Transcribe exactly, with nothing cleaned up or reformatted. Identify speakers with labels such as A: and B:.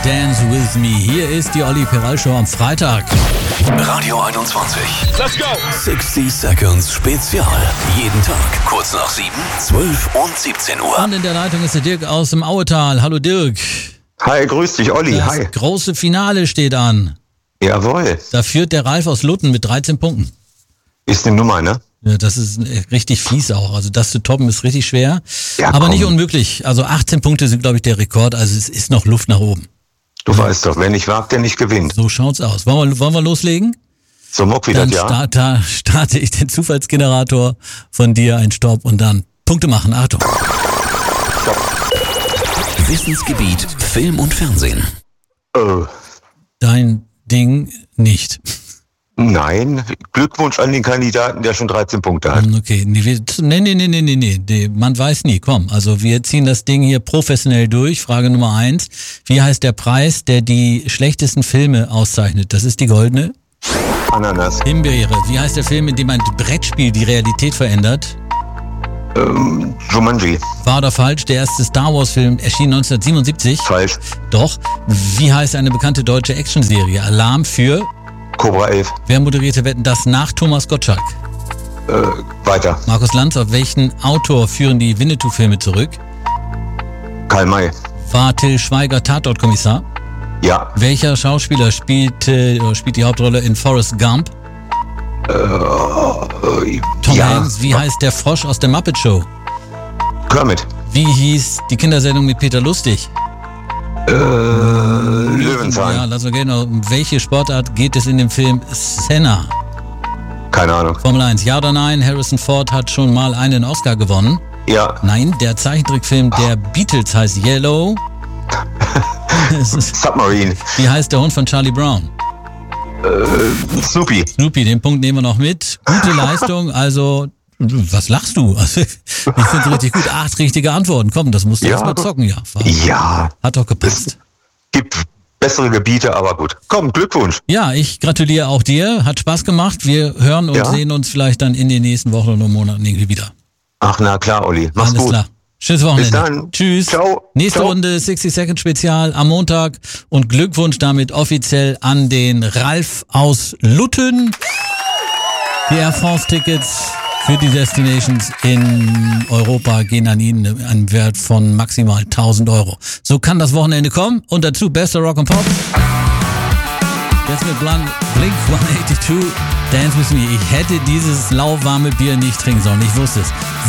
A: Dance With Me. Hier ist die Olli Peral Show am Freitag.
B: Radio einundzwanzig.
C: Let's go!
B: sechzig Seconds Spezial. Jeden Tag kurz nach sieben, zwölf und siebzehn Uhr.
A: Und in der Leitung ist der Dirk aus dem Auetal. Hallo Dirk.
D: Hi, grüß dich, Olli.
A: Das
D: Hi.
A: große Finale steht an.
D: Jawohl.
A: Da führt der Ralf aus Lutten mit dreizehn Punkten.
D: Ist eine Nummer, ne?
A: Ja, das ist richtig fies auch. Also das zu toppen ist richtig schwer,
D: Ja,
A: aber
D: komm.
A: nicht unmöglich. Also achtzehn Punkte sind, glaube ich, der Rekord. Also es ist noch Luft nach oben.
D: Du weißt doch, wer nicht wagt, der nicht gewinnt.
A: So schaut's aus. Wollen wir, wollen wir loslegen?
D: So mock wieder,
A: Dann
D: ja.
A: start, da starte ich den Zufallsgenerator von dir, ein Stopp und dann Punkte machen. Achtung.
B: Wissensgebiet Film und Fernsehen.
D: Oh,
A: Dein Ding nicht.
D: nein, Glückwunsch an den Kandidaten, der schon dreizehn Punkte hat.
A: Okay, nee, wir- nee, nee, nee, nee, nee, nee, nee, man weiß nie, komm. Also wir ziehen das Ding hier professionell durch. Frage Nummer eins. Wie heißt der Preis, der die schlechtesten Filme auszeichnet? Das ist die goldene
D: Ananas.
A: Himbeere. Wie heißt der Film, in dem ein Brettspiel die Realität verändert?
D: Ähm, Jumanji.
A: Wahr oder falsch? Der erste Star Wars Film erschien neunzehnhundertsiebenundsiebzig.
D: Falsch.
A: Doch. Wie heißt eine bekannte deutsche Actionserie? Alarm für...
D: Cobra elf.
A: Wer moderierte Wetten, das nach Thomas Gottschalk?
D: Äh, weiter.
A: Markus Lanz, auf welchen Autor führen die Winnetou-Filme zurück?
D: Karl May.
A: War Till Schweiger Tatortkommissar?
D: Ja.
A: Welcher Schauspieler spielte, oder spielt die Hauptrolle in Forrest Gump?
D: Äh,
A: Tom
D: ja.
A: Hanks. Wie heißt der Frosch aus der Muppet Show?
D: Kermit.
A: Wie hieß die Kindersendung mit Peter Lustig?
D: Äh,
A: Ja,
D: Löwenzahn.
A: lass mal gehen. Um welche Sportart geht es in dem Film Senna?
D: Keine Ahnung.
A: Formel eins. Ja oder nein? Harrison Ford hat schon mal einen Oscar gewonnen.
D: Ja.
A: Nein, der Zeichentrickfilm der Beatles heißt Yellow. Es ist-
D: Submarine.
A: Wie heißt der Hund von Charlie Brown?
D: Snoopy.
A: Snoopy, den Punkt nehmen wir noch mit. Gute Leistung, also, was lachst du? Also, ich finde es richtig gut. Acht richtige Antworten. Komm, das musst du
D: Ja,
A: erst mal
D: aber-
A: zocken, ja. War-
D: Ja.
A: Hat doch gepasst.
D: Gibt bessere Gebiete, aber gut. Komm, Glückwunsch.
A: Ja, ich gratuliere auch dir. Hat Spaß gemacht. Wir hören und
D: Ja.
A: sehen uns vielleicht dann in den nächsten Wochen oder Monaten irgendwie wieder.
D: Ach, na klar, Olli. Mach's
A: Alles
D: gut.
A: klar. Schönes Wochenende.
D: Bis dann.
A: Tschüss.
D: Ciao.
A: Nächste
D: Ciao.
A: Runde sechzig Second Spezial am Montag und Glückwunsch damit offiziell an den Ralf aus Lutten. Die Air France Tickets für die Destinations in Europa gehen an ihn einen Wert von maximal tausend Euro. So kann das Wochenende kommen und dazu bester Rock and Pop. Jetzt mit Blink hundertzweiundachtzig, Dance With Me. Ich hätte dieses lauwarme Bier nicht trinken sollen. Ich wusste es.